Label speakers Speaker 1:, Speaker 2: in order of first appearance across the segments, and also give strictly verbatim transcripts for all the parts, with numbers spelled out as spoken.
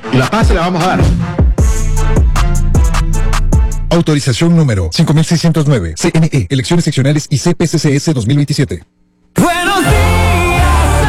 Speaker 1: La paz se la vamos a dar.
Speaker 2: Autorización número cinco mil seiscientos nueve. C N E, Elecciones Seccionales y C P C C S dos mil veintisiete.
Speaker 3: Buenos días,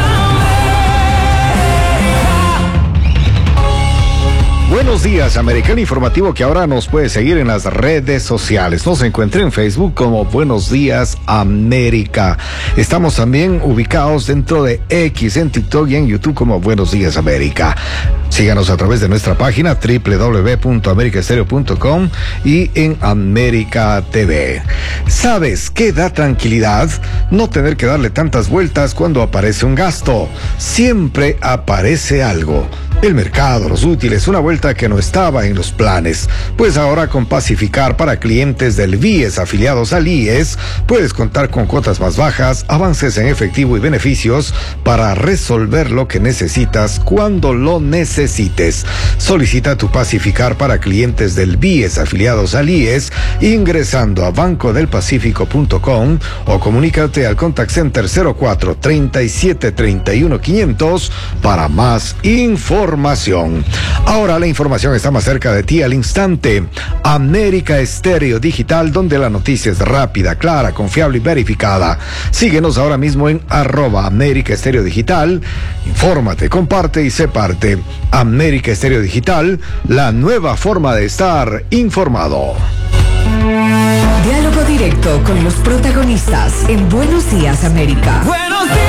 Speaker 4: Buenos días, América, el informativo que ahora nos puede seguir en las redes sociales. Nos encuentra en Facebook como Buenos Días América. Estamos también ubicados dentro de X, en TikTok y en YouTube como Buenos Días América. Síganos a través de nuestra página doble u doble u doble u punto america estéreo punto com y en América T V. ¿Sabes qué da tranquilidad? No tener que darle tantas vueltas cuando aparece un gasto. Siempre aparece algo. El mercado, los útiles, una vuelta que no estaba en los planes. Pues ahora con Pacificar para clientes del B I E S afiliados al I E S, puedes contar con cuotas más bajas, avances en efectivo y beneficios para resolver lo que necesitas cuando lo necesites. Solicita tu Pacificar para clientes del B I E S afiliados al I E S ingresando a banco del pacífico punto com o comunícate al contact center cero cuatro, treinta y siete, treinta y uno, quinientos para más información. Información. Ahora la información está más cerca de ti al instante. América Estéreo Digital, donde la noticia es rápida, clara, confiable y verificada. Síguenos ahora mismo en arroba América Estéreo Digital. Infórmate, comparte y sé parte. América Estéreo Digital, la nueva forma de estar informado.
Speaker 3: Diálogo directo con los protagonistas en Buenos Días América. Buenos días.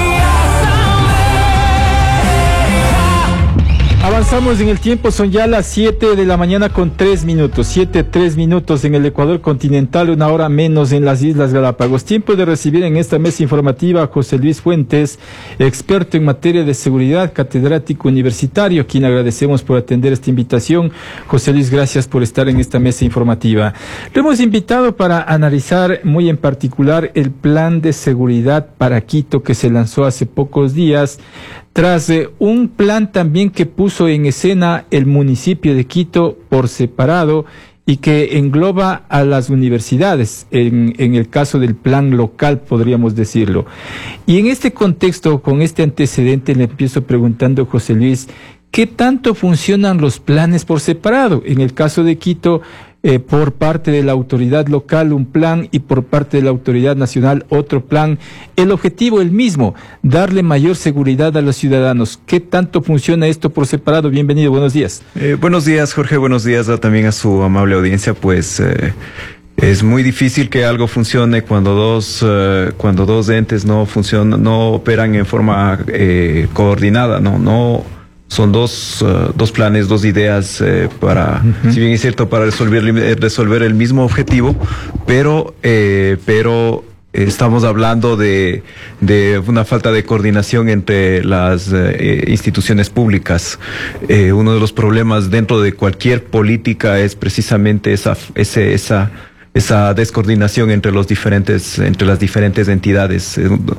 Speaker 5: Avanzamos en el tiempo, son ya las siete de la mañana con tres minutos, siete, tres minutos en el Ecuador continental, una hora menos en las Islas Galápagos. Tiempo de recibir en esta mesa informativa a José Luis Fuentes, experto en materia de seguridad, catedrático universitario, a quien agradecemos por atender esta invitación. José Luis, gracias por estar en esta mesa informativa. Lo hemos invitado para analizar muy en particular el plan de seguridad para Quito que se lanzó hace pocos días, tras eh, un plan también que puso en escena el municipio de Quito por separado y que engloba a las universidades, en, en el caso del plan local, podríamos decirlo. Y en este contexto, con este antecedente, le empiezo preguntando, José Luis, ¿qué tanto funcionan los planes por separado? En el caso de Quito, Eh, por parte de la autoridad local un plan y por parte de la autoridad nacional otro plan. El objetivo el mismo, darle mayor seguridad a los ciudadanos. ¿Qué tanto funciona esto por separado? Bienvenido, buenos días.
Speaker 6: Eh, buenos días, Jorge, buenos días a, también a su amable audiencia. Pues eh, es muy difícil que algo funcione cuando dos eh, cuando dos entes no funcionan, no operan en forma eh, coordinada, no, no. Son dos, uh, dos planes, dos ideas eh, para, uh-huh. si bien es cierto, para resolver, resolver el mismo objetivo, pero, eh, pero estamos hablando de, de una falta de coordinación entre las eh, instituciones públicas. Eh, uno de los problemas dentro de cualquier política es precisamente esa, ese, esa esa descoordinación entre los diferentes, entre las diferentes entidades.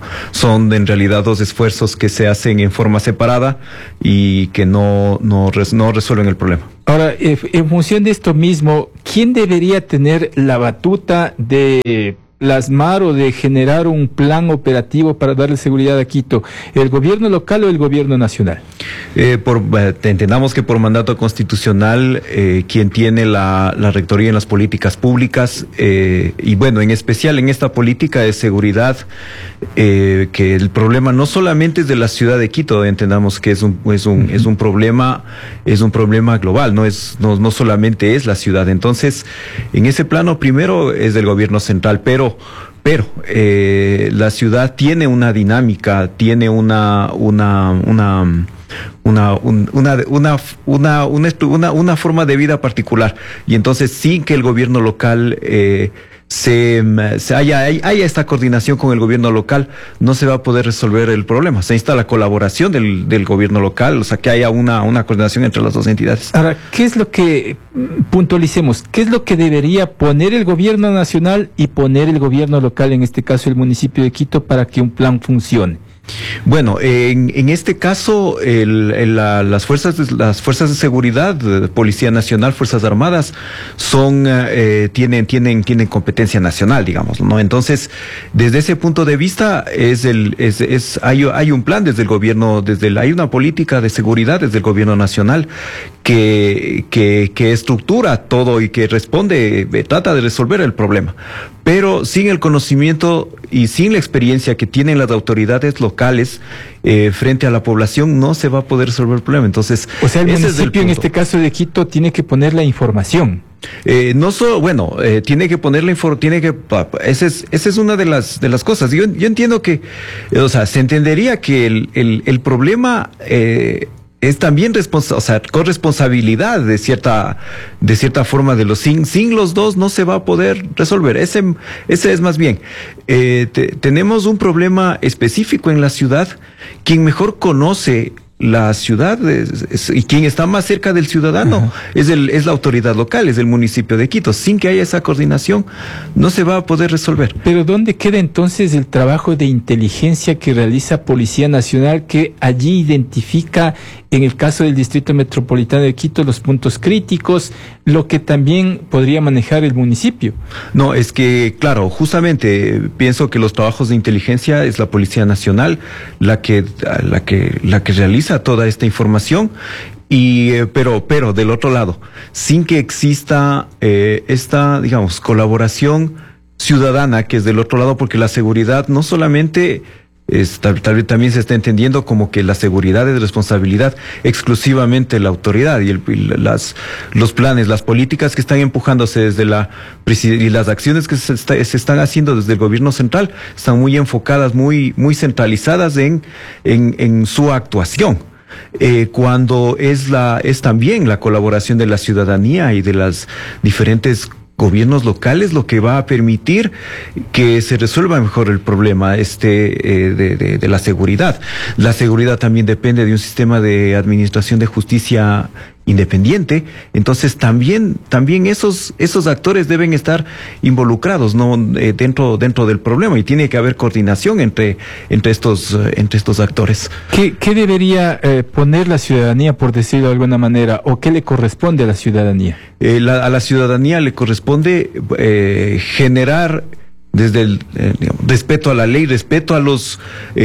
Speaker 6: Son en realidad dos esfuerzos que se hacen en forma separada y que no, no, no resuelven el problema.
Speaker 5: Ahora, en función de esto mismo, ¿quién debería tener la batuta de plasmar o de generar un plan operativo para darle seguridad a Quito? ¿El gobierno local o el gobierno nacional?
Speaker 6: Eh, por, eh, entendamos que por mandato constitucional, eh, quien tiene la, la rectoría en las políticas públicas, eh, y bueno, en especial en esta política de seguridad, eh, que el problema no solamente es de la ciudad de Quito, entendamos que es un, es un, es un problema, es un problema global, no es, no, no solamente es la ciudad. Entonces, en ese plano primero es del gobierno central, pero Pero eh, la ciudad tiene una dinámica, tiene una una una una un, una, una, una, una, una, una forma de vida particular. Y entonces, sin que el gobierno local eh, se, se haya, haya esta coordinación con el gobierno local, no se va a poder resolver el problema. Se necesita la colaboración del, del gobierno local, o sea, que haya una, una coordinación entre las dos entidades.
Speaker 5: Ahora, ¿qué es lo que, puntualicemos, qué es lo que debería poner el gobierno nacional y poner el gobierno local, en este caso el municipio de Quito, para que un plan funcione?
Speaker 6: Bueno, en, en este caso, el, el, la, las fuerzas, de, las fuerzas de seguridad, Policía Nacional, Fuerzas Armadas, son, eh, tienen, tienen, tienen competencia nacional, digamos, ¿no? Entonces, desde ese punto de vista, es el, es, es, hay, hay un plan desde el gobierno, desde el, hay una política de seguridad desde el gobierno nacional que, que, que estructura todo y que responde, eh, trata de resolver el problema. Pero sin el conocimiento y sin la experiencia que tienen las autoridades locales eh, frente a la población, no se va a poder resolver el problema. Entonces,
Speaker 5: o sea, el municipio en este caso de Quito tiene que poner la información.
Speaker 6: Eh, no solo, bueno, eh, tiene que poner la información, tiene que, esa es, esa es una de las, de las cosas. Yo, yo entiendo que, eh, o sea, se entendería que el, el, el problema, eh, es también responsa o sea, corresponsabilidad de cierta, de cierta forma de los sin, sin los dos no se va a poder resolver. Ese, ese es más bien. Eh, te, tenemos un problema específico en la ciudad. Quien mejor conoce la ciudad es, es, y quien está más cerca del ciudadano uh-huh. es, el, es la autoridad local, es el municipio de Quito. Sin que haya esa coordinación, no se va a poder resolver.
Speaker 5: Pero ¿dónde queda entonces el trabajo de inteligencia que realiza Policía Nacional, que allí identifica, en el caso del Distrito Metropolitano de Quito, los puntos críticos, lo que también podría manejar el municipio?
Speaker 6: No, es que, claro, justamente pienso que los trabajos de inteligencia es la Policía Nacional la que, la que, la que realiza toda esta información. Y eh, pero pero del otro lado, sin que exista eh, esta, digamos, colaboración ciudadana, que es del otro lado, porque la seguridad no solamente es, tal, tal vez también se está entendiendo como que la seguridad es responsabilidad exclusivamente de la autoridad, y, el, y las los planes, las políticas que están empujándose desde la y las acciones que se, está, se están haciendo desde el gobierno central están muy enfocadas, muy muy centralizadas en en, en su actuación. Eh, cuando es la es también la colaboración de la ciudadanía y de las diferentes gobiernos locales lo que va a permitir que se resuelva mejor el problema este eh, de, de, de la seguridad. La seguridad también depende de un sistema de administración de justicia independiente, entonces también también esos esos actores deben estar involucrados, no eh, dentro dentro del problema, y tiene que haber coordinación entre entre estos eh, entre estos actores.
Speaker 5: ¿Qué, qué debería eh, poner la ciudadanía, por decirlo de alguna manera, o qué le corresponde a la ciudadanía?
Speaker 6: Eh, la, a la ciudadanía le corresponde eh, generar desde el eh, digamos, respeto a la ley, respeto a los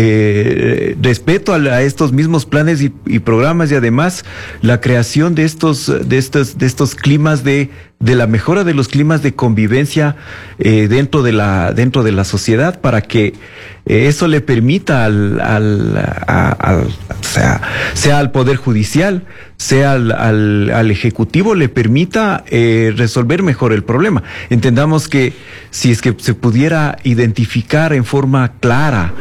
Speaker 6: eh, respeto a, la, a estos mismos planes y, y programas, y además la creación de estos de estos de estos climas de de la mejora de los climas de convivencia eh, dentro de la dentro de la sociedad, para que eh, eso le permita al al, a, al sea sea al poder judicial, sea al al, al ejecutivo, le permita eh, resolver mejor el problema. Entendamos que si es que se pudiera identificar en forma clara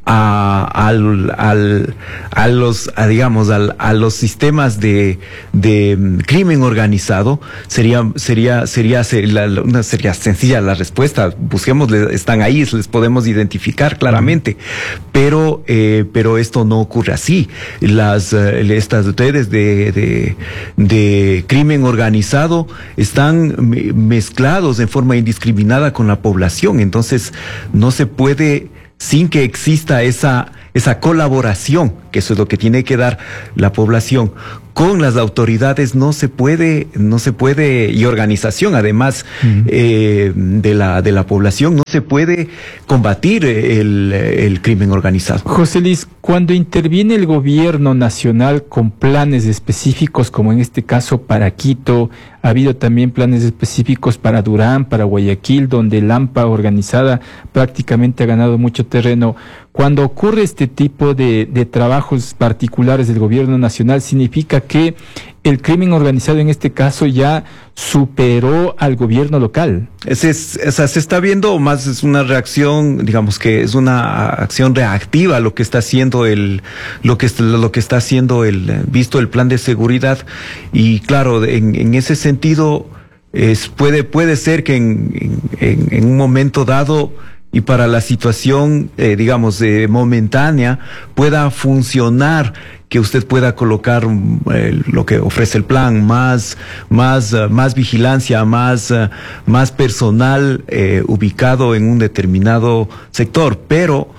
Speaker 6: a al al a los a, digamos al, a los sistemas de de crimen organizado, sería sería sería sería, una sería sencilla la respuesta. Busquemos, están ahí, les podemos identificar claramente, pero eh, pero esto no ocurre así. Las eh, estas redes de de de crimen organizado están mezclados en forma indiscriminada con la población, entonces no se puede, sin que exista esa esa colaboración, que eso es lo que tiene que dar la población con las autoridades, no se puede, no se puede, y organización además uh-huh. eh, de la de la población, no se puede combatir el, el crimen organizado.
Speaker 5: José Luis, cuando interviene el gobierno nacional con planes específicos, como en este caso para Quito, ha habido también planes específicos para Durán, para Guayaquil, donde el AMPA organizada prácticamente ha ganado mucho terreno. Cuando ocurre este tipo de, de trabajos particulares del gobierno nacional, significa que el crimen organizado en este caso ya superó al gobierno local.
Speaker 6: Es, es, o sea, se está viendo más, es una reacción, digamos que es una acción reactiva lo que está haciendo el, lo que lo que está haciendo el, visto el plan de seguridad, y claro, en, en ese sentido es, puede puede ser que en, en, en un momento dado, y para la situación, eh, digamos, eh, momentánea, pueda funcionar, que usted pueda colocar eh, lo que ofrece el plan, más, más, uh, más vigilancia, más, uh, más personal eh, ubicado en un determinado sector, pero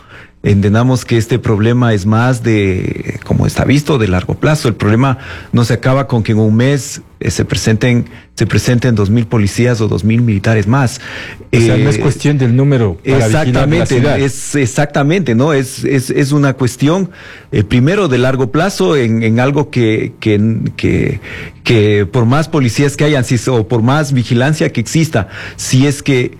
Speaker 6: entendamos que este problema es más de, como está visto, de largo plazo. El problema no se acaba con que en un mes eh, se presenten se presenten dos mil policías o dos mil militares más.
Speaker 5: O sea, eh, no es cuestión del número para
Speaker 6: exactamente, la es exactamente, ¿no? Es, es, es una cuestión, eh, primero, de largo plazo en, en algo que, que, que, que por más policías que hayan, si, o por más vigilancia que exista, si es que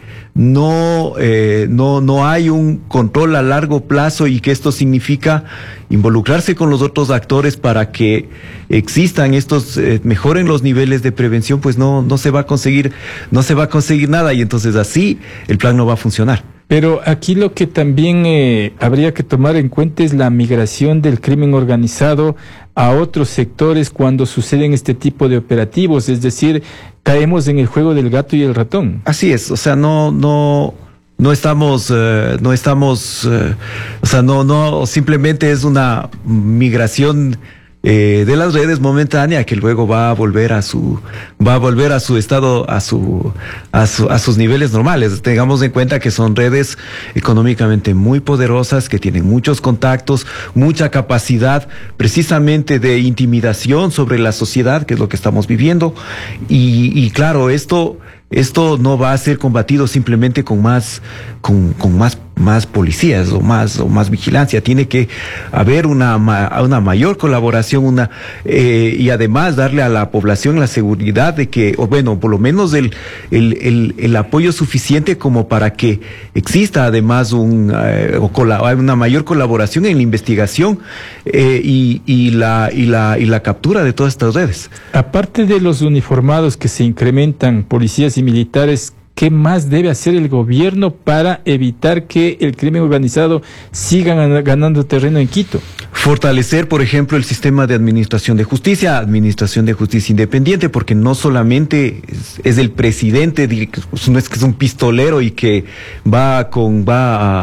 Speaker 6: no, eh, no, no hay un control a largo plazo, y que esto significa involucrarse con los otros actores para que existan estos, eh, mejoren los niveles de prevención, pues no, no se va a conseguir, no se va a conseguir nada, y entonces así el plan no va a funcionar.
Speaker 5: Pero aquí lo que también eh, habría que tomar en cuenta es la migración del crimen organizado a otros sectores cuando suceden este tipo de operativos, es decir, caemos en el juego del gato y el ratón.
Speaker 6: Así es, o sea, no, no, no estamos, uh, no estamos, uh, o sea, no, no, simplemente es una migración Eh, de las redes momentánea que luego va a volver a su va a volver a su estado a su a su a sus niveles normales. Tengamos en cuenta que son redes económicamente muy poderosas, que tienen muchos contactos, mucha capacidad precisamente de intimidación sobre la sociedad, que es lo que estamos viviendo, y, y claro, esto esto no va a ser combatido simplemente con más con, con más más policías o más o más vigilancia. Tiene que haber una una mayor colaboración, una eh, y además darle a la población la seguridad de que, o bueno, por lo menos el el el, el apoyo suficiente como para que exista además un eh, o una mayor colaboración en la investigación eh, y y la y la y la captura de todas estas redes.
Speaker 5: Aparte de los uniformados que se incrementan, policías y militares, ¿qué más debe hacer el gobierno para evitar que el crimen organizado siga ganando terreno en Quito?
Speaker 6: Fortalecer, por ejemplo, el sistema de administración de justicia, administración de justicia independiente, porque no solamente es, es el presidente, no es que es un pistolero y que va con va a,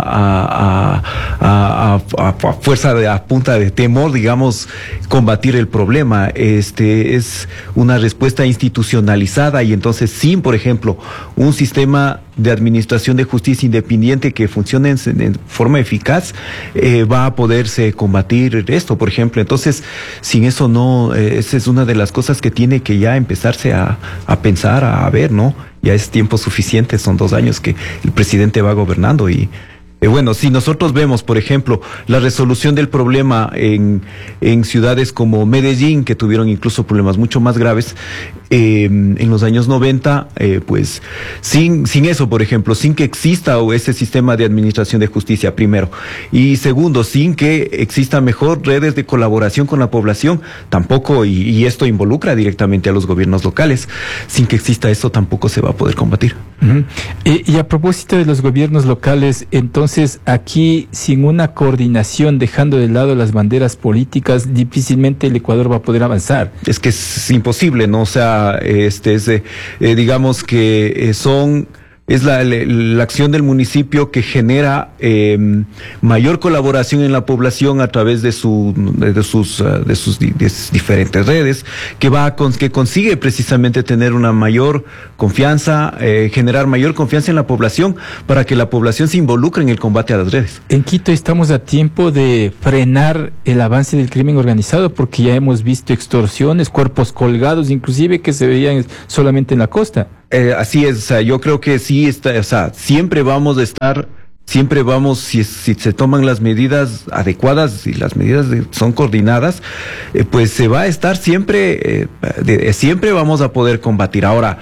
Speaker 6: a, a, a, a fuerza de a punta de temor, digamos, combatir el problema. Este es una respuesta institucionalizada, y entonces sin, por ejemplo, un sistema de administración de justicia independiente que funcione en, en forma eficaz, eh, va a poderse combatir esto, por ejemplo. Entonces, sin eso no, eh, esa es una de las cosas que tiene que ya empezarse a, a pensar, a, a ver, ¿no? Ya es tiempo suficiente, son dos años que el presidente va gobernando y Eh, bueno, si nosotros vemos, por ejemplo, la resolución del problema en, en ciudades como Medellín, que tuvieron incluso problemas mucho más graves, eh, en los años noventa, eh, pues sin, sin eso, por ejemplo, sin que exista ese sistema de administración de justicia, primero, y segundo, sin que exista mejor redes de colaboración con la población, tampoco, y, y esto involucra directamente a los gobiernos locales, sin que exista eso tampoco se va a poder combatir.
Speaker 5: Uh-huh. y, y a propósito de los gobiernos locales, entonces, Entonces, aquí, sin una coordinación, dejando de lado las banderas políticas, difícilmente el Ecuador va a poder avanzar.
Speaker 6: Es que es imposible, ¿no? O sea, este es, eh, eh, digamos que eh, son... Es la, la, la acción del municipio que genera eh, mayor colaboración en la población a través de, su, de, de, sus, uh, de sus di, de diferentes redes, que va a con, que consigue precisamente tener una mayor confianza, eh, generar mayor confianza en la población para que la población se involucre en el combate a las redes.
Speaker 5: En Quito estamos a tiempo de frenar el avance del crimen organizado, porque ya hemos visto extorsiones, cuerpos colgados, inclusive que se veían solamente en la costa.
Speaker 6: Eh, así es, o sea, yo creo que sí está, o sea, siempre vamos a estar, siempre vamos, si, si se toman las medidas adecuadas y las medidas de, son coordinadas, eh, pues se va a estar siempre, eh, de, siempre vamos a poder combatir. Ahora,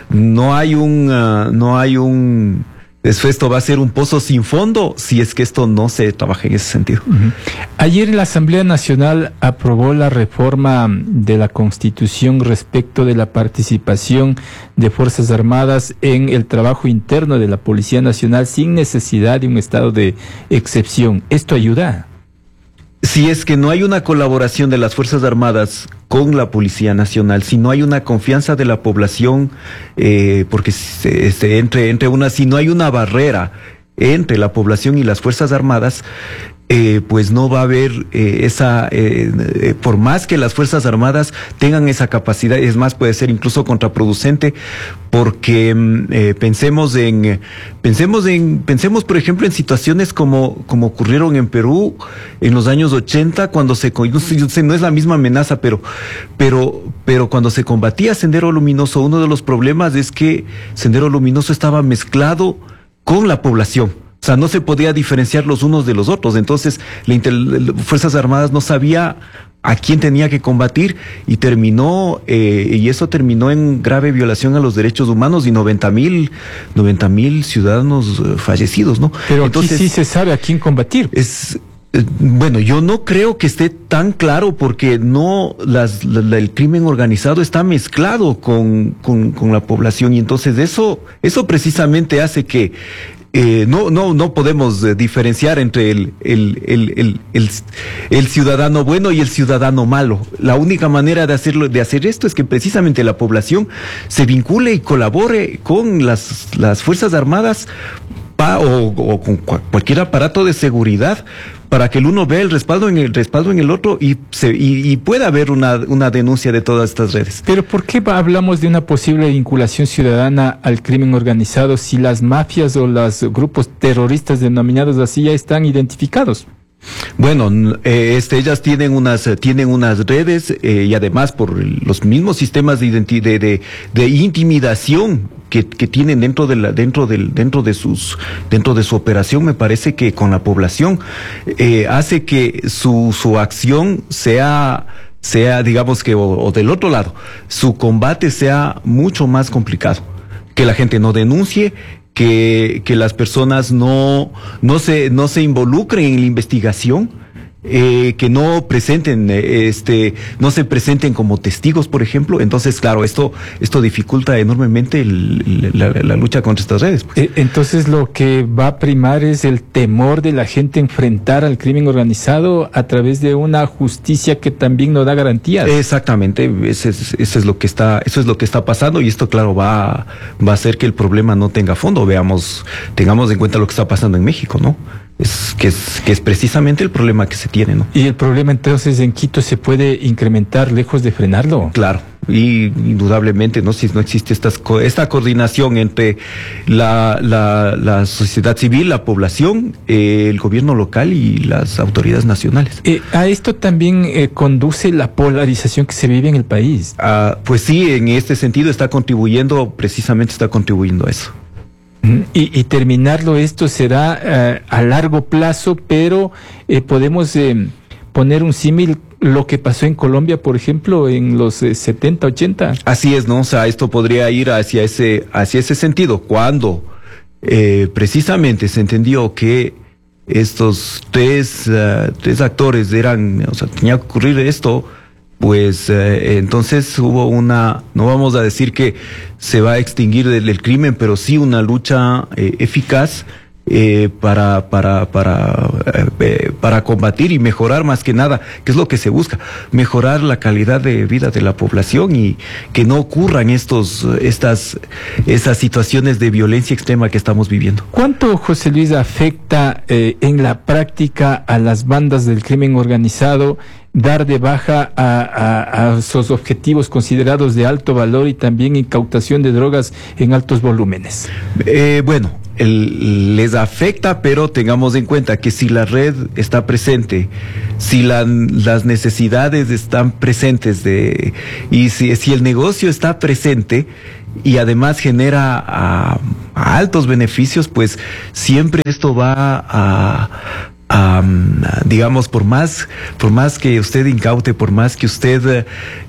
Speaker 6: no hay un, uh, no hay un, esto va a ser un pozo sin fondo si es que esto no se trabaja en ese sentido.
Speaker 5: Uh-huh. Ayer la Asamblea Nacional aprobó la reforma de la Constitución respecto de la participación de Fuerzas Armadas en el trabajo interno de la Policía Nacional sin necesidad de un estado de excepción. ¿Esto ayuda?
Speaker 6: Si es que no hay una colaboración de las Fuerzas Armadas con la Policía Nacional, si no hay una confianza de la población, eh, porque este, entre, entre una, si no hay una barrera entre la población y las Fuerzas Armadas, Eh, pues no va a haber eh, esa, eh, eh, por más que las Fuerzas Armadas tengan esa capacidad, es más, puede ser incluso contraproducente, porque eh, pensemos en, pensemos en, pensemos por ejemplo en situaciones como, como ocurrieron en Perú en los años ochenta, cuando se, no, sé, no es la misma amenaza, pero, pero, pero cuando se combatía Sendero Luminoso, uno de los problemas es que Sendero Luminoso estaba mezclado con la población. O sea, no se podía diferenciar los unos de los otros. Entonces, la Inter- Fuerzas Armadas no sabía a quién tenía que combatir y terminó, eh, y eso terminó en grave violación a los derechos humanos y noventa mil ciudadanos eh, fallecidos, ¿no?
Speaker 5: Pero
Speaker 6: entonces,
Speaker 5: aquí sí se sabe a quién combatir.
Speaker 6: Es... Bueno, yo no creo que esté tan claro porque no las, la, el crimen organizado está mezclado con, con, con la población y entonces eso, eso precisamente hace que eh, no, no, no podemos eh, diferenciar entre el, el, el, el, el, el ciudadano bueno y el ciudadano malo. La única manera de hacerlo, de hacer esto es que precisamente la población se vincule y colabore con las, las Fuerzas Armadas pa, o, o con cualquier aparato de seguridad, para que el uno vea el respaldo en el respaldo en el otro y se y, y pueda haber una, una denuncia de todas estas redes.
Speaker 5: Pero ¿por qué hablamos de una posible vinculación ciudadana al crimen organizado si las mafias o los grupos terroristas denominados así ya están identificados?
Speaker 6: Bueno, eh, este, ellas tienen unas tienen unas redes eh, y además por los mismos sistemas de identi- de, de, de intimidación que, que tienen dentro de la dentro del dentro de sus dentro de su operación, me parece que con la población eh, hace que su su acción sea sea digamos que o, o del otro lado su combate sea mucho más complicado, que la gente no denuncie, que, que las personas no, no se, no se involucren en la investigación, eh, que no presenten, eh, este, no se presenten como testigos, por ejemplo. Entonces, claro, esto, esto dificulta enormemente el, la, la lucha contra estas redes, pues.
Speaker 5: Entonces, lo que va a primar es el temor de la gente enfrentar al crimen organizado a través de una justicia que también no da garantías.
Speaker 6: Exactamente, ese es, ese es lo que está, eso es lo que está pasando y esto, claro, va, va a hacer que el problema no tenga fondo. Veamos, tengamos en cuenta lo que está pasando en México, ¿no? Es que es que es precisamente el problema que se tiene, ¿no?
Speaker 5: Y el problema entonces en Quito se puede incrementar lejos de frenarlo.
Speaker 6: Claro, y indudablemente, ¿no? Si no existe estas co- esta coordinación entre la, la, la sociedad civil, la población, eh, el gobierno local y las autoridades nacionales.
Speaker 5: Eh, a esto también eh, conduce la polarización que se vive en el país.
Speaker 6: Ah, pues sí, en este sentido está contribuyendo, precisamente está contribuyendo a eso.
Speaker 5: Y, y terminarlo esto será eh, a largo plazo, pero eh, podemos eh, poner un símil lo que pasó en Colombia, por ejemplo, en los eh, setenta, ochenta.
Speaker 6: Así es, ¿no? O sea, esto podría ir hacia ese, hacia ese sentido. Cuando eh, precisamente se entendió que estos tres, uh, tres actores eran, o sea, tenía que ocurrir esto, pues eh, entonces hubo una, no vamos a decir que se va a extinguir el, el crimen, pero sí una lucha eh, eficaz eh, para para para eh, para combatir y mejorar más que nada, que es lo que se busca, mejorar la calidad de vida de la población y que no ocurran estos estas estas situaciones de violencia extrema que estamos viviendo.
Speaker 5: ¿Cuánto, José Luis, afecta eh, en la práctica a las bandas del crimen organizado dar de baja a, a, a esos objetivos considerados de alto valor y también incautación de drogas en altos volúmenes?
Speaker 6: Eh, bueno, el, les afecta, pero tengamos en cuenta que si la red está presente, si la, las necesidades están presentes de, y si, si el negocio está presente y además genera a, a altos beneficios, pues siempre esto va a Um, digamos, por más, por más que usted incaute, por más que usted,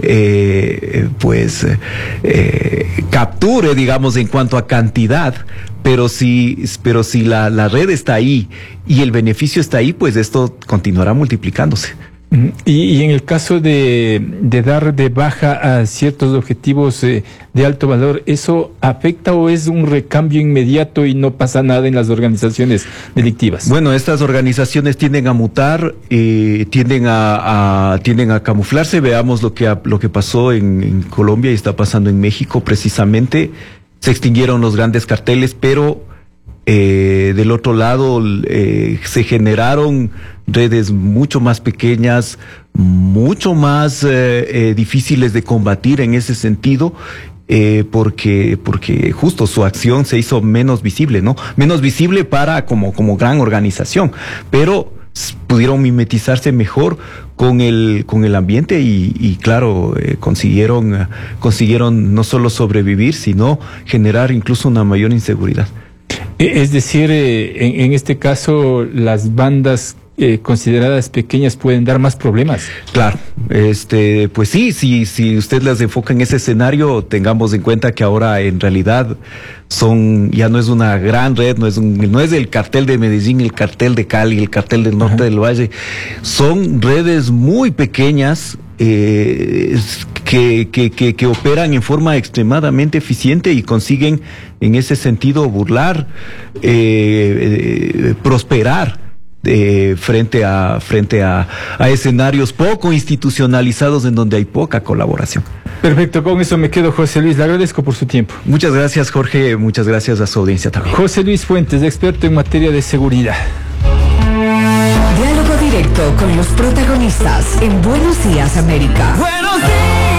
Speaker 6: eh, pues, eh, capture, digamos, en cuanto a cantidad, pero si, pero si la, la red está ahí y el beneficio está ahí, pues esto continuará multiplicándose.
Speaker 5: Y, y en el caso de, de dar de baja a ciertos objetivos eh, de alto valor, ¿eso afecta o es un recambio inmediato y no pasa nada en las organizaciones delictivas?
Speaker 6: Bueno, estas organizaciones tienden a mutar, eh, tienden a, a tienden a camuflarse. Veamos lo que lo que pasó en, en Colombia y está pasando en México. Precisamente se extinguieron los grandes carteles, pero Eh, del otro lado, eh, se generaron redes mucho más pequeñas, mucho más eh, eh, difíciles de combatir en ese sentido. Eh, porque, porque justo su acción se hizo menos visible, ¿no? Menos visible para como, como gran organización, pero pudieron mimetizarse mejor con el, con el ambiente y, y claro, eh, consiguieron, consiguieron no solo sobrevivir, sino generar incluso una mayor inseguridad.
Speaker 5: Es decir, eh, en, en este caso, las bandas Eh, consideradas pequeñas pueden dar más problemas.
Speaker 6: Claro, este, pues sí, si, si usted las enfoca en ese escenario, tengamos en cuenta que ahora en realidad son, ya no es una gran red, no es un, no es el cartel de Medellín, el cartel de Cali, el cartel del norte Ajá. del Valle, son redes muy pequeñas, eh, que, que, que, que operan en forma extremadamente eficiente y consiguen en ese sentido burlar, eh, eh, prosperar. Eh, frente a frente a, a escenarios poco institucionalizados en donde hay poca colaboración.
Speaker 5: Perfecto, con eso me quedo, José Luis. Le agradezco por su tiempo.
Speaker 6: Muchas gracias, Jorge. Muchas gracias a su audiencia también.
Speaker 5: José Luis Fuentes, experto en materia de seguridad.
Speaker 3: Diálogo directo con los protagonistas en Buenos Días, América. Buenos días.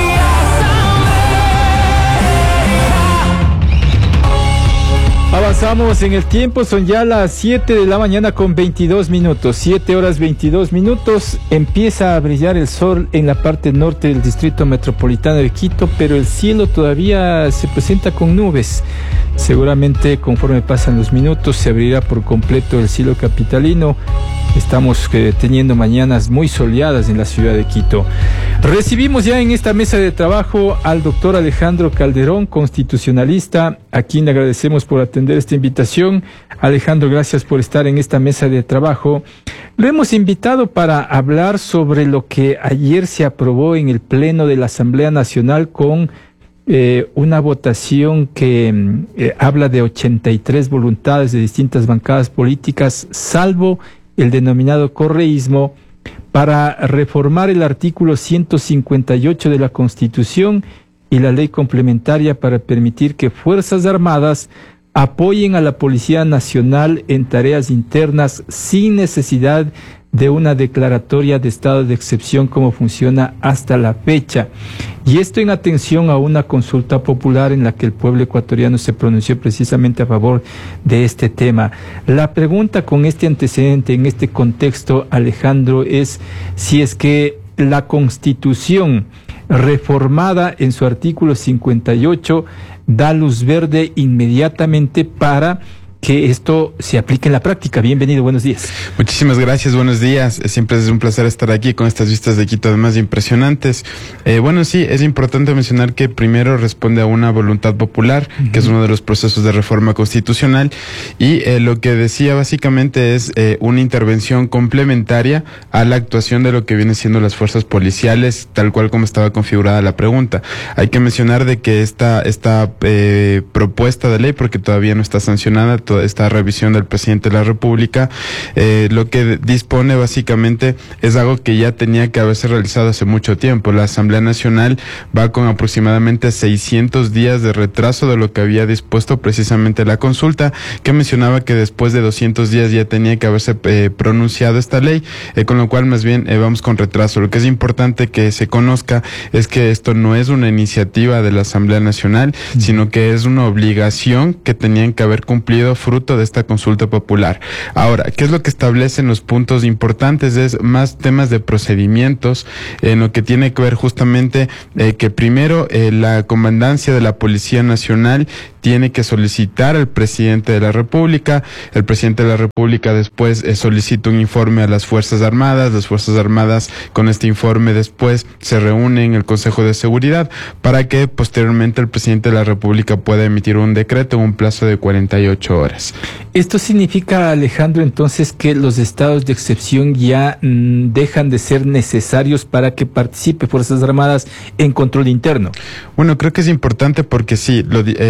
Speaker 5: Avanzamos en el tiempo, son ya las siete de la mañana con veintidós minutos, siete horas veintidós minutos, empieza a brillar el sol en la parte norte del distrito metropolitano de Quito, pero el cielo todavía se presenta con nubes. Seguramente conforme pasan los minutos se abrirá por completo el cielo capitalino. Estamos eh, teniendo mañanas muy soleadas en la ciudad de Quito. Recibimos ya en esta mesa de trabajo al doctor Alejandro Calderón, constitucionalista, a quien le agradecemos por atender esta invitación. Alejandro, gracias por estar en esta mesa de trabajo. Lo hemos invitado para hablar sobre lo que ayer se aprobó en el Pleno de la Asamblea Nacional con eh, una votación que eh, habla de ochenta y tres voluntades de distintas bancadas políticas, salvo el denominado correísmo, para reformar el artículo ciento cincuenta y ocho de la Constitución y la ley complementaria para permitir que Fuerzas Armadas apoyen a la Policía Nacional en tareas internas sin necesidad de una declaratoria de estado de excepción como funciona hasta la fecha. Y esto en atención a una consulta popular en la que el pueblo ecuatoriano se pronunció precisamente a favor de este tema. La pregunta con este antecedente, en este contexto, Alejandro, es si es que la Constitución reformada en su artículo cincuenta y ocho da luz verde inmediatamente para que esto se aplique en la práctica. Bienvenido, buenos días.
Speaker 1: Muchísimas gracias, buenos días. Siempre es un placer estar aquí con estas vistas de Quito, además de impresionantes. Eh, bueno, sí, es importante mencionar que primero responde a una voluntad popular, uh-huh. que es uno de los procesos de reforma constitucional, y eh, lo que decía básicamente es eh, una intervención complementaria a la actuación de lo que vienen siendo las fuerzas policiales, tal cual como estaba configurada la pregunta. Hay que mencionar de que esta, esta eh, propuesta de ley, porque todavía no está sancionada, esta revisión del presidente de la República, eh, lo que dispone básicamente es algo que ya tenía que haberse realizado hace mucho tiempo. La Asamblea Nacional va con aproximadamente seiscientos días de retraso de lo que había dispuesto precisamente la consulta, que mencionaba que después de doscientos días ya tenía que haberse eh, pronunciado esta ley, eh, con lo cual más bien eh, vamos con retraso. Lo que es importante que se conozca es que esto no es una iniciativa de la Asamblea Nacional, mm. sino que es una obligación que tenían que haber cumplido fruto de esta consulta popular. Ahora, ¿qué es lo que establecen los puntos importantes? Es más temas de procedimientos, en lo que tiene que ver justamente eh, que primero eh, la comandancia de la Policía Nacional tiene que solicitar al presidente de la República, el presidente de la República después eh, solicita un informe a las Fuerzas Armadas, las Fuerzas Armadas con este informe después se reúnen en el Consejo de Seguridad para que posteriormente el presidente de la República pueda emitir un decreto en un plazo de cuarenta y ocho horas.
Speaker 5: ¿Esto significa, Alejandro, entonces que los estados de excepción ya mmm, dejan de ser necesarios para que participe Fuerzas Armadas en control interno?
Speaker 1: Bueno, creo que es importante porque sí, lo, eh, una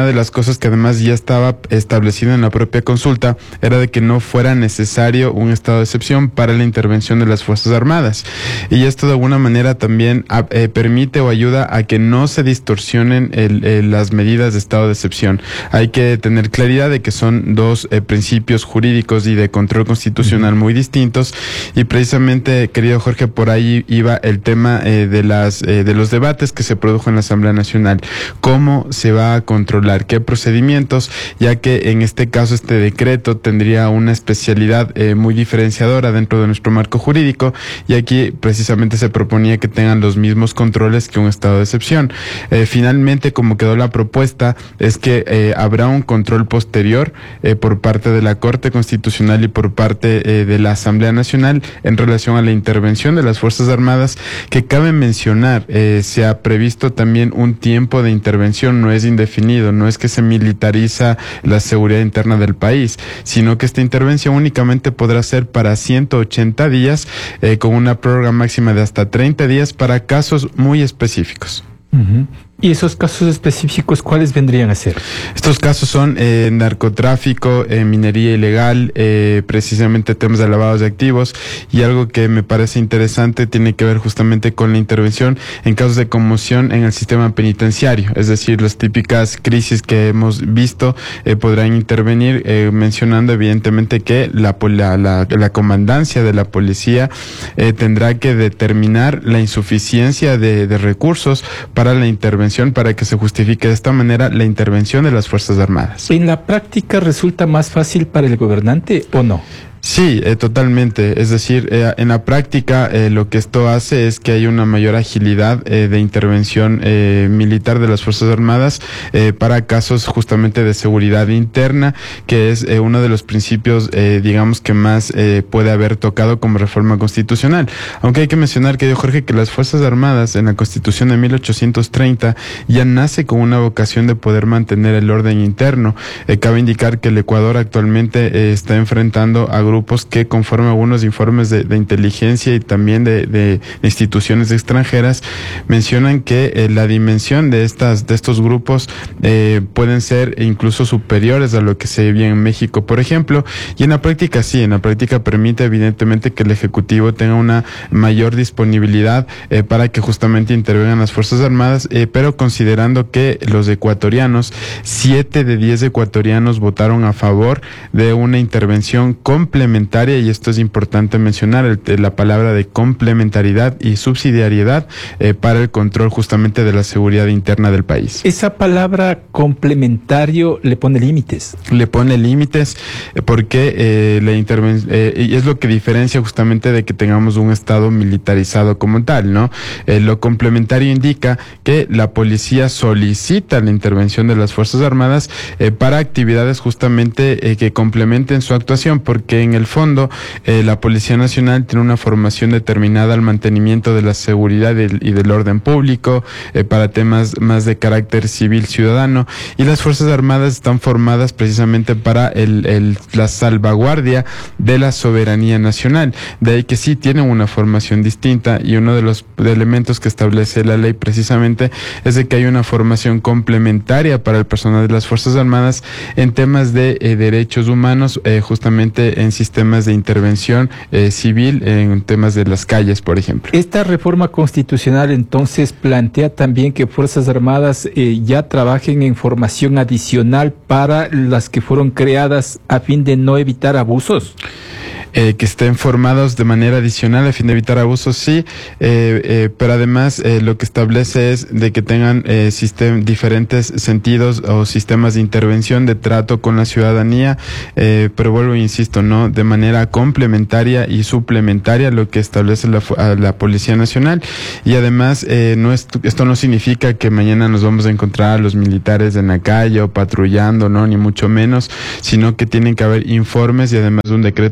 Speaker 1: una de las cosas que además ya estaba establecida en la propia consulta era de que no fuera necesario un estado de excepción para la intervención de las Fuerzas Armadas. Y esto de alguna manera también eh, permite o ayuda a que no se distorsionen el, el, las medidas de estado de excepción. Hay que tener claridad de que son dos eh, principios jurídicos y de control constitucional muy distintos, y precisamente, querido Jorge, por ahí iba el tema eh, de las eh, de los debates que se produjo en la Asamblea Nacional. ¿Cómo se va a controlar? ¿Qué procedimientos? Ya que en este caso este decreto tendría una especialidad eh, muy diferenciadora dentro de nuestro marco jurídico, y aquí precisamente se proponía que tengan los mismos controles que un estado de excepción. Eh, finalmente, como quedó la propuesta, es que eh, habrá un control posterior eh, por parte de la Corte Constitucional y por parte eh, de la Asamblea Nacional en relación a la intervención de las Fuerzas Armadas, que cabe mencionar, eh, se ha previsto también un tiempo de intervención, no es indefinido, no es que se militariza la seguridad interna del país, sino que esta intervención únicamente podrá ser para ciento ochenta días, eh, con una prórroga máxima de hasta treinta días para casos muy específicos.
Speaker 5: Uh-huh. ¿Y esos casos específicos cuáles vendrían a ser?
Speaker 1: Estos casos son eh, narcotráfico, eh, minería ilegal, eh, precisamente temas de lavados de activos, y algo que me parece interesante tiene que ver justamente con la intervención en casos de conmoción en el sistema penitenciario, es decir, las típicas crisis que hemos visto eh, podrán intervenir, eh, mencionando evidentemente que la, la, la, la comandancia de la policía eh, tendrá que determinar la insuficiencia de, de recursos para la intervención, para que se justifique de esta manera la intervención de las Fuerzas Armadas.
Speaker 5: ¿En la práctica resulta más fácil para el gobernante o no?
Speaker 1: Sí, eh, totalmente. Es decir, eh, en la práctica eh, lo que esto hace es que hay una mayor agilidad eh, de intervención eh, militar de las Fuerzas Armadas eh, para casos justamente de seguridad interna, que es eh, uno de los principios, eh, digamos, que más eh, puede haber tocado como reforma constitucional. Aunque hay que mencionar, querido Jorge, que las Fuerzas Armadas en la Constitución de mil ochocientos treinta ya nace con una vocación de poder mantener el orden interno. Eh, cabe indicar que el Ecuador actualmente eh, está enfrentando a grupos que, conforme a algunos informes de, de inteligencia y también de, de instituciones extranjeras, mencionan que eh, la dimensión de estas de estos grupos eh, pueden ser incluso superiores a lo que se vivía en México, por ejemplo, y en la práctica sí, en la práctica permite evidentemente que el Ejecutivo tenga una mayor disponibilidad eh, para que justamente intervengan las Fuerzas Armadas, eh, pero considerando que los ecuatorianos, siete de diez ecuatorianos votaron a favor de una intervención completa, y esto es importante mencionar, el, la palabra de complementariedad y subsidiariedad eh, para el control justamente de la seguridad interna del país.
Speaker 5: Esa palabra complementario le pone límites.
Speaker 1: Le pone límites eh, porque eh, la intervención, eh, y es lo que diferencia justamente de que tengamos un Estado militarizado como tal, ¿no? Eh, lo complementario indica que la policía solicita la intervención de las Fuerzas Armadas eh, para actividades justamente eh, que complementen su actuación, porque en el fondo eh, la Policía Nacional tiene una formación determinada al mantenimiento de la seguridad y del, y del orden público, eh, para temas más de carácter civil ciudadano, y las Fuerzas Armadas están formadas precisamente para el, el, la salvaguardia de la soberanía nacional. De ahí que sí tienen una formación distinta, y uno de los de elementos que establece la ley precisamente es de que hay una formación complementaria para el personal de las Fuerzas Armadas en temas de eh, derechos humanos, eh, justamente en sistemas de intervención eh, civil, en temas de las calles, por ejemplo.
Speaker 5: Esta reforma constitucional entonces plantea también que Fuerzas Armadas eh, ya trabajen en formación adicional para las que fueron creadas a fin de no evitar abusos.
Speaker 1: Eh, que estén formados de manera adicional a fin de evitar abusos, sí, eh, eh, pero además eh, lo que establece es de que tengan eh, sistem- diferentes sentidos o sistemas de intervención, de trato con la ciudadanía, eh, pero vuelvo e insisto, ¿no? De manera complementaria y suplementaria lo que establece la, a la Policía Nacional, y además eh, no es, esto no significa que mañana nos vamos a encontrar a los militares en la calle o patrullando, ¿no? Ni mucho menos, sino que tienen que haber informes y además un decreto ejecutivo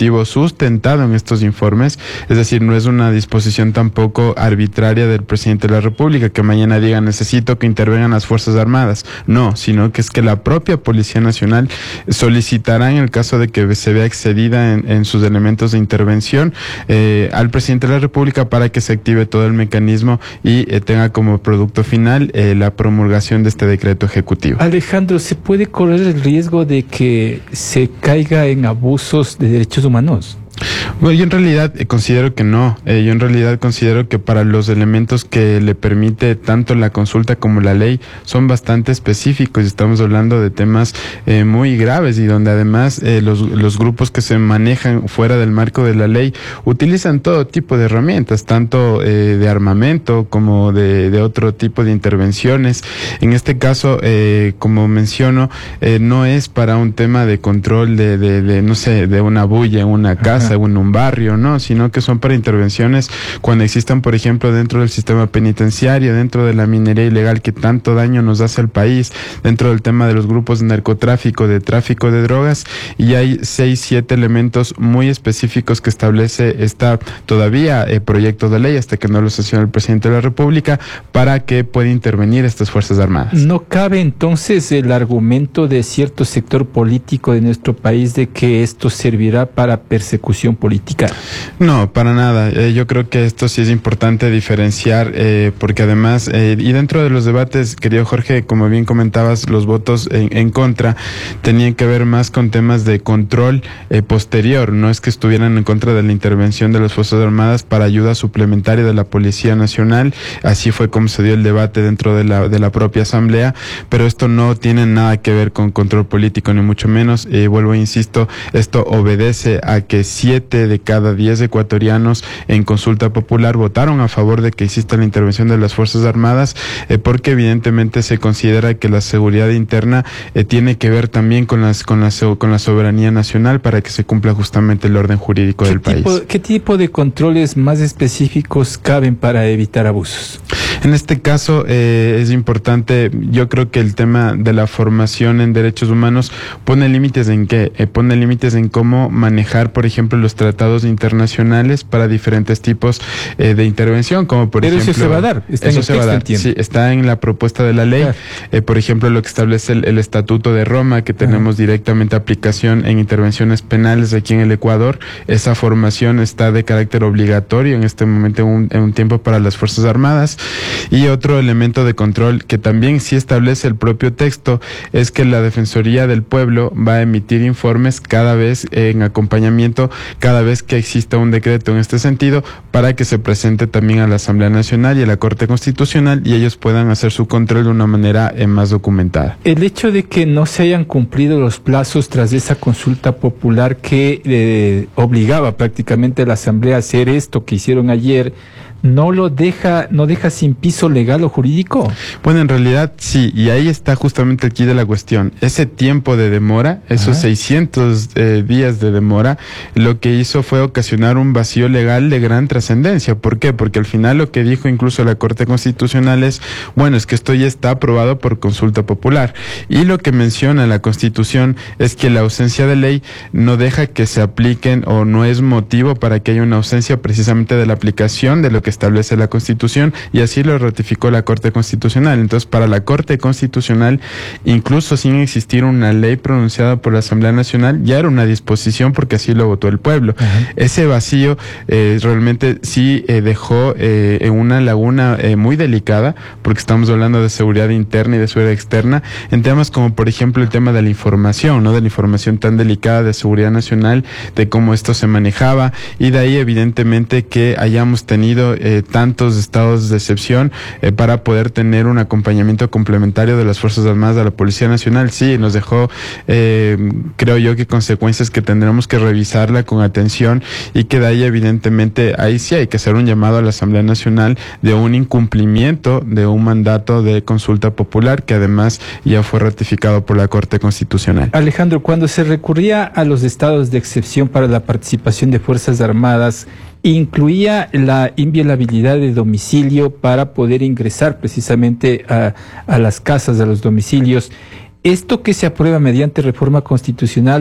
Speaker 1: Ejecutivo sustentado en estos informes, es decir, no es una disposición tampoco arbitraria del presidente de la República que mañana diga necesito que intervengan las Fuerzas Armadas, no, sino que es que la propia Policía Nacional solicitará en el caso de que se vea excedida en, en sus elementos de intervención eh, al presidente de la República para que se active todo el mecanismo y eh, tenga como producto final eh, la promulgación de este decreto ejecutivo.
Speaker 5: Alejandro, ¿se puede correr el riesgo de que se caiga en abusos de derechos humanos?
Speaker 1: Bueno, yo en realidad eh, considero que no. Eh, yo en realidad considero que para los elementos que le permite tanto la consulta como la ley son bastante específicos. Estamos hablando de temas eh, muy graves y donde además eh, los, los grupos que se manejan fuera del marco de la ley utilizan todo tipo de herramientas, tanto eh, de armamento como de, de otro tipo de intervenciones. En este caso, eh, como menciono, eh, no es para un tema de control de, de, de no sé, de una bulla en una casa, o en un barrio, no, sino que son para intervenciones cuando existan, por ejemplo, dentro del sistema penitenciario, dentro de la minería ilegal que tanto daño nos hace al país, dentro del tema de los grupos de narcotráfico, de tráfico de drogas, y hay seis, siete elementos muy específicos que establece esta todavía eh, proyecto de ley hasta que no lo sancione el presidente de la República para que pueda intervenir estas Fuerzas Armadas.
Speaker 5: ¿No cabe entonces el argumento de cierto sector político de nuestro país de que esto servirá para persecución política?
Speaker 1: No, para nada. Eh, yo creo que esto sí es importante diferenciar eh, porque además, eh, y dentro de los debates, querido Jorge, como bien comentabas, los votos en, en contra tenían que ver más con temas de control eh, posterior. No es que estuvieran en contra de la intervención de las Fuerzas Armadas para ayuda suplementaria de la Policía Nacional. Así fue como se dio el debate dentro de la, de la propia Asamblea, pero esto no tiene nada que ver con control político, ni mucho menos. Eh, vuelvo e insisto, esto obedece a que siete de cada diez ecuatorianos en consulta popular votaron a favor de que exista la intervención de las Fuerzas Armadas, eh, porque evidentemente se considera que la seguridad interna eh, tiene que ver también con las con la con la soberanía nacional para que se cumpla justamente el orden jurídico del país.
Speaker 5: ¿Qué tipo de controles más específicos caben para evitar abusos?
Speaker 1: En este caso eh, es importante, yo creo que el tema de la formación en derechos humanos pone límites en qué, eh, pone límites en cómo manejar, por ejemplo, los tratados internacionales para diferentes tipos eh, de intervención, como por
Speaker 5: Pero
Speaker 1: ejemplo...
Speaker 5: eso se va a dar, está
Speaker 1: eso
Speaker 5: en el
Speaker 1: se va a dar,
Speaker 5: texto,
Speaker 1: sí, está en la propuesta de la ley, claro. eh, por ejemplo, lo que establece el, el Estatuto de Roma, que tenemos uh-huh. directamente aplicación en intervenciones penales aquí en el Ecuador. Esa formación está de carácter obligatorio en este momento, en un, en un tiempo para las Fuerzas Armadas. Y otro elemento de control que también sí establece el propio texto es que la Defensoría del Pueblo va a emitir informes cada vez eh, en acompañamiento, cada vez que exista un decreto en este sentido, para que se presente también a la Asamblea Nacional y a la Corte Constitucional y ellos puedan hacer su control de una manera eh, más documentada.
Speaker 5: El hecho de que no se hayan cumplido los plazos tras esa consulta popular que eh, obligaba prácticamente a la Asamblea a hacer esto que hicieron ayer, ¿no lo deja, no deja sin piso legal o jurídico? Bueno,
Speaker 1: en realidad sí, y ahí está justamente el quid de la cuestión. Ese tiempo de demora, esos Ajá. seiscientos eh, días de demora, lo que hizo fue ocasionar un vacío legal de gran trascendencia. ¿Por qué? Porque al final lo que dijo incluso la Corte Constitucional es, bueno, es que esto ya está aprobado por consulta popular. Y lo que menciona la Constitución es que la ausencia de ley no deja que se apliquen o no es motivo para que haya una ausencia precisamente de la aplicación de lo que establece la Constitución, y así lo ratificó la Corte Constitucional. Entonces, para la Corte Constitucional, incluso sin existir una ley pronunciada por la Asamblea Nacional, ya era una disposición porque así lo votó el pueblo. Ajá. Ese vacío eh, realmente sí eh, dejó eh, en una laguna eh, muy delicada, porque estamos hablando de seguridad interna y de seguridad externa, en temas como, por ejemplo, el tema de la información, ¿no? De la información tan delicada de seguridad nacional, de cómo esto se manejaba, y de ahí, evidentemente, que hayamos tenido Eh, tantos estados de excepción eh, para poder tener un acompañamiento complementario de las Fuerzas Armadas de la Policía Nacional. Sí, nos dejó, eh, creo yo, que consecuencias que tendremos que revisarla con atención, y que de ahí, evidentemente, ahí sí hay que hacer un llamado a la Asamblea Nacional de un incumplimiento de un mandato de consulta popular que además ya fue ratificado por la Corte Constitucional.
Speaker 5: Alejandro, cuando se recurría a los estados de excepción para la participación de Fuerzas Armadas, incluía la inviolabilidad de domicilio para poder ingresar precisamente a, a las casas, a los domicilios. Esto que se aprueba mediante reforma constitucional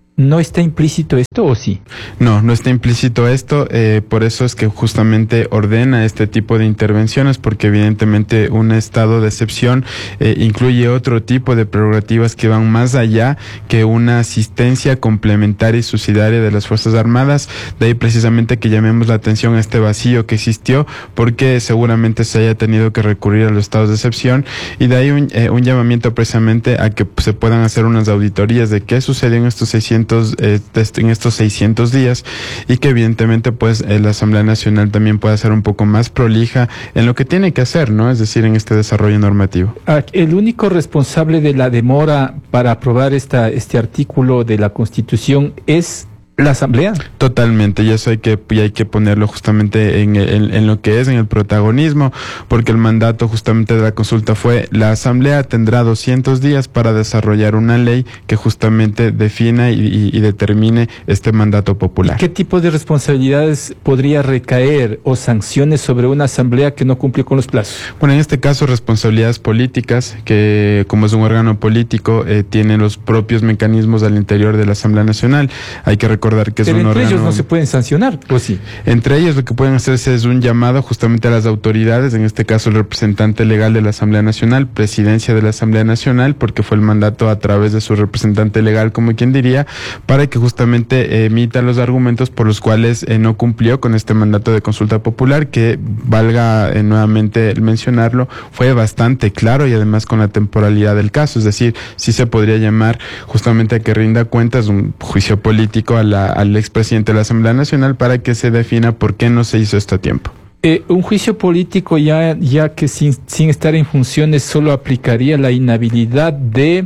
Speaker 5: ¿No está implícito esto o sí?
Speaker 1: No, no está implícito esto, eh, por eso es que justamente ordena este tipo de intervenciones, porque evidentemente un estado de excepción eh, incluye otro tipo de prerrogativas que van más allá que una asistencia complementaria y subsidiaria de las Fuerzas Armadas. De ahí precisamente que llamemos la atención a este vacío que existió, porque seguramente se haya tenido que recurrir a los estados de excepción, y de ahí un, eh, un llamamiento precisamente a que se puedan hacer unas auditorías de qué sucedió en estos seiscientos Eh, en estos seiscientos días, y que evidentemente pues eh, la Asamblea Nacional también pueda ser un poco más prolija en lo que tiene que hacer, ¿no? Es decir, en este desarrollo normativo.
Speaker 5: El único responsable de la demora para aprobar esta, este artículo de la Constitución es la Asamblea.
Speaker 1: Totalmente, y eso hay que, y hay que ponerlo justamente en, en, en lo que es, en el protagonismo, porque el mandato justamente de la consulta fue: la Asamblea tendrá doscientos días para desarrollar una ley que justamente defina y, y, y determine este mandato popular.
Speaker 5: ¿Qué tipo de responsabilidades podría recaer o sanciones sobre una Asamblea que no cumple con los plazos?
Speaker 1: Bueno, en este caso responsabilidades políticas, que como es un órgano político, eh, tiene los propios mecanismos al interior de la Asamblea Nacional. Hay que recordar que es
Speaker 5: Pero
Speaker 1: un
Speaker 5: entre
Speaker 1: órgano...
Speaker 5: ellos no se pueden sancionar, ¿o sí?
Speaker 1: Entre ellos lo que pueden hacerse es un llamado justamente a las autoridades, en este caso el representante legal de la Asamblea Nacional, presidencia de la Asamblea Nacional, porque fue el mandato a través de su representante legal, como quien diría, para que justamente eh, emita los argumentos por los cuales eh, no cumplió con este mandato de consulta popular, que valga eh, nuevamente el mencionarlo, fue bastante claro, y además con la temporalidad del caso, es decir, sí se podría llamar justamente a que rinda cuentas, un juicio político a la al expresidente de la Asamblea Nacional para que se defina por qué no se hizo esto a tiempo.
Speaker 5: Eh, un juicio político ya, ya que sin, sin estar en funciones solo aplicaría la inhabilidad de,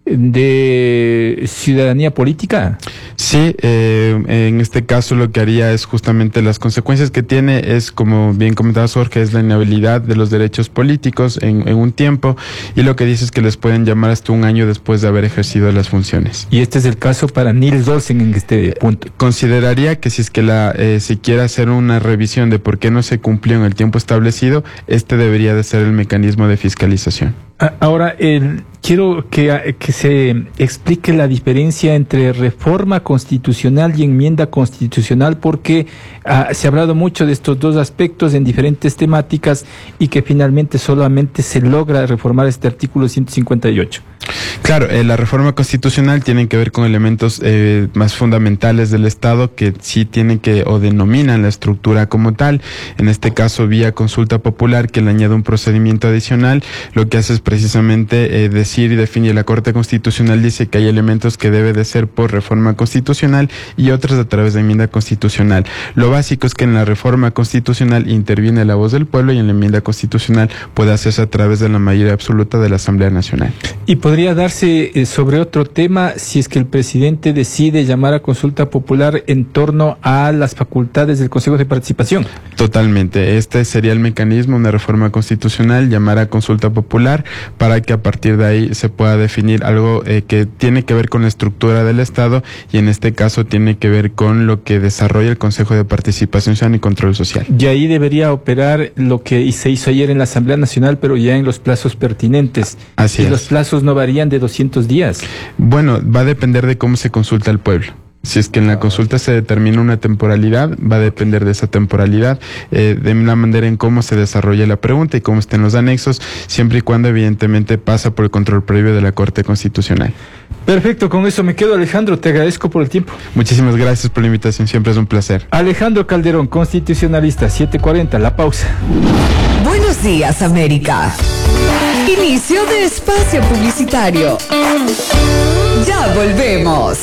Speaker 5: de ciudadanía política.
Speaker 1: Sí, eh, en este caso lo que haría es justamente las consecuencias que tiene es, como bien comentaba Jorge, es la inhabilidad de los derechos políticos en, en un tiempo, y lo que dice es que les pueden llamar hasta un año después de haber ejercido las funciones.
Speaker 5: Y este es el caso para Nils Olsen en este punto.
Speaker 1: Consideraría que si es que la eh, se quiere hacer una revisión de por qué no se cumplió en el tiempo establecido, este debería de ser el mecanismo de fiscalización.
Speaker 5: Ahora, el, quiero que, que se explique la diferencia entre reforma constitucional y enmienda constitucional, porque uh, se ha hablado mucho de estos dos aspectos en diferentes temáticas y que finalmente solamente se logra reformar este artículo ciento cincuenta y ocho.
Speaker 1: Claro, eh, la reforma constitucional tiene que ver con elementos eh, más fundamentales del Estado que sí tienen que o denominan la estructura como tal. En este caso, vía consulta popular, que le añade un procedimiento adicional, lo que hace es precisamente eh, decir y definir. La Corte Constitucional dice que hay elementos que debe de ser por reforma constitucional y otros a través de enmienda constitucional. Lo básico es que en la reforma constitucional interviene la voz del pueblo, y en la enmienda constitucional puede hacerse a través de la mayoría absoluta de la Asamblea Nacional.
Speaker 5: Y podría darse eh, sobre otro tema si es que el presidente decide llamar a consulta popular en torno a las facultades del Consejo de Participación.
Speaker 1: Totalmente. Este sería el mecanismo, una reforma constitucional, llamar a consulta popular, para que a partir de ahí se pueda definir algo eh, que tiene que ver con la estructura del Estado, y en este caso tiene que ver con lo que desarrolla el Consejo de Participación Ciudadana y Control Social.
Speaker 5: Y ahí debería operar lo que se hizo ayer en la Asamblea Nacional, pero ya en los plazos pertinentes.
Speaker 1: Así
Speaker 5: y
Speaker 1: es.
Speaker 5: Los plazos no varían de doscientos días.
Speaker 1: Bueno, va a depender de cómo se consulta al pueblo. Si es que en la consulta se determina una temporalidad, va a depender de esa temporalidad, eh, de la manera en cómo se desarrolla la pregunta y cómo estén los anexos, siempre y cuando evidentemente pasa por el control previo de la Corte Constitucional.
Speaker 5: Perfecto, con eso me quedo, Alejandro, te agradezco por el tiempo.
Speaker 1: Muchísimas gracias por la invitación, siempre es un placer.
Speaker 5: Alejandro Calderón, constitucionalista, siete cuarenta, la pausa.
Speaker 3: Buenos días, América. Inicio de espacio publicitario. Ya volvemos.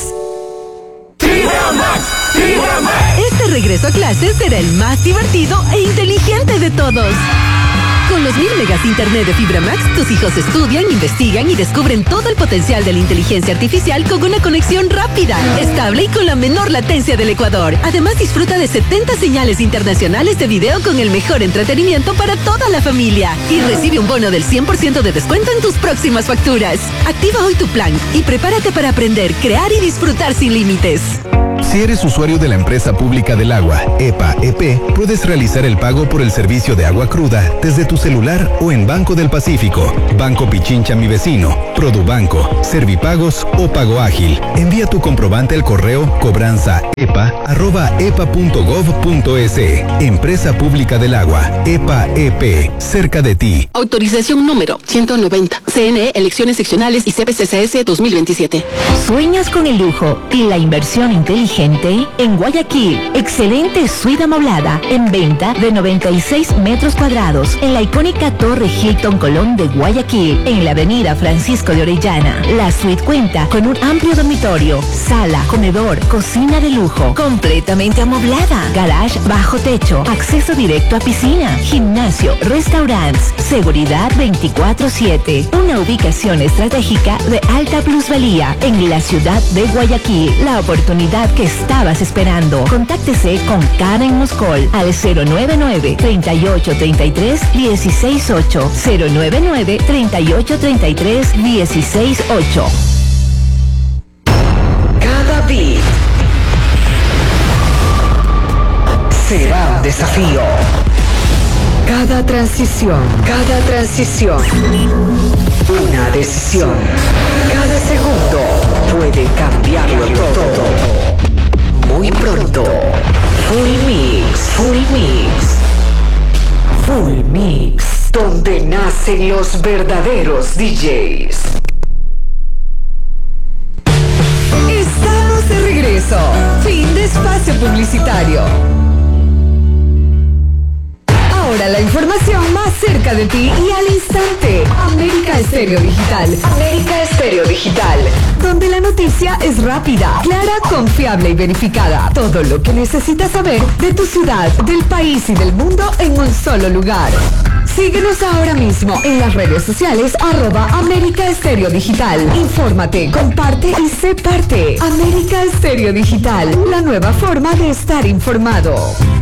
Speaker 3: Este regreso a clases será el más divertido e inteligente de todos. Con los mil megas de internet de Fibra Max, tus hijos estudian, investigan y descubren todo el potencial de la inteligencia artificial con una conexión rápida, estable y con la menor latencia del Ecuador. Además, disfruta de setenta señales internacionales de video con el mejor entretenimiento para toda la familia. Y recibe un bono del cien por ciento de descuento en tus próximas facturas. Activa hoy tu plan y prepárate para aprender, crear y disfrutar sin límites.
Speaker 7: Si eres usuario de la Empresa Pública del Agua, EPA-E P, puedes realizar el pago por el servicio de agua cruda desde tu celular o en Banco del Pacífico, Banco Pichincha Mi Vecino, Produbanco, Servipagos o Pago Ágil. Envía tu comprobante al correo cobranza epa arroba epa punto gov punto es. Empresa Pública del Agua, EPA-E P, cerca de ti.
Speaker 8: Autorización número ciento noventa. C N E, elecciones seccionales y C P C C S dos mil veintisiete.
Speaker 9: ¿Sueñas con el lujo y la inversión inteligente? En Guayaquil, excelente suite amoblada en venta de noventa y seis metros cuadrados en la icónica Torre Hilton Colón de Guayaquil, en la avenida Francisco de Orellana. La suite cuenta con un amplio dormitorio, sala, comedor, cocina de lujo, completamente amoblada, garage bajo techo, acceso directo a piscina, gimnasio, restaurantes, seguridad veinticuatro siete. Una ubicación estratégica de alta plusvalía en la ciudad de Guayaquil. La oportunidad que estabas esperando. Contáctese con Karen Moscol al cero nueve nueve, treinta y ocho, treinta y tres, dieciséis ocho, cero nueve nueve, treinta y ocho, treinta y tres, dieciséis ocho.
Speaker 10: Cada beat será un desafío. Cada transición, cada transición, una decisión. Cada segundo puede cambiarlo todo. Muy pronto, Full Mix, Full Mix, Full Mix, donde nacen los verdaderos D Js.
Speaker 3: Estamos de regreso. Fin de espacio publicitario. Ahora la información más cerca de ti y al instante. América Estéreo Digital. América Estéreo Digital. Donde la noticia es rápida, clara, confiable y verificada. Todo lo que necesitas saber de tu ciudad, del país y del mundo en un solo lugar. Síguenos ahora mismo en las redes sociales arroba América Estéreo Digital. Infórmate, comparte y sé parte. América Estéreo Digital, la nueva forma de estar informado.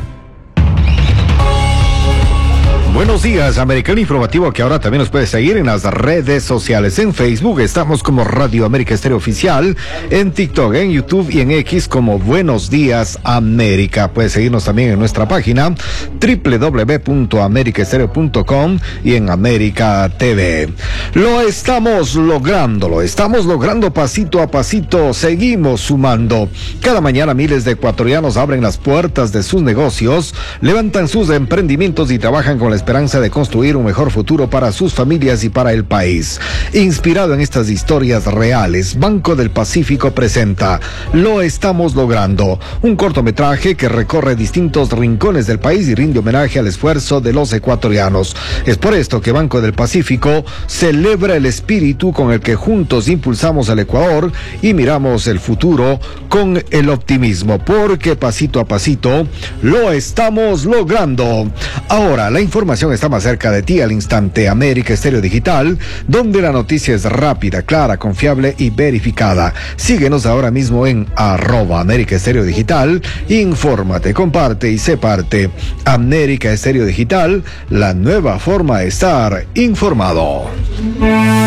Speaker 4: Buenos días, Americano Informativo, que ahora también nos puede seguir en las redes sociales. En Facebook estamos como Radio América Estéreo Oficial, en TikTok, en YouTube y en X como Buenos Días América. Puedes seguirnos también en nuestra página doble u doble u doble u punto america estéreo punto com y en América T V. Lo estamos logrando, lo estamos logrando pasito a pasito, seguimos sumando. Cada mañana miles de ecuatorianos abren las puertas de sus negocios, levantan sus emprendimientos y trabajan con la esperanza de construir un mejor futuro para sus familias y para el país. Inspirado en estas historias reales, Banco del Pacífico presenta Lo estamos logrando, un cortometraje que recorre distintos rincones del país y rinde homenaje al esfuerzo de los ecuatorianos. Es por esto que Banco del Pacífico celebra el espíritu con el que juntos impulsamos al Ecuador y miramos el futuro con el optimismo, porque pasito a pasito lo estamos logrando. Ahora, la información está más cerca de ti al instante. América Estéreo Digital, donde la noticia es rápida, clara, confiable y verificada. Síguenos ahora mismo en arroba América Estéreo Digital. Infórmate, comparte y sé parte. América Estéreo Digital, la nueva forma de estar informado.